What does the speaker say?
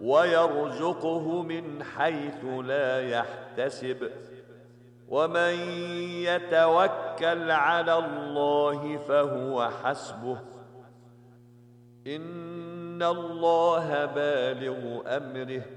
ويرزقه من حيث لا يحتسب ومن يتوكل على الله فهو حسبه إن الله بالغ أمره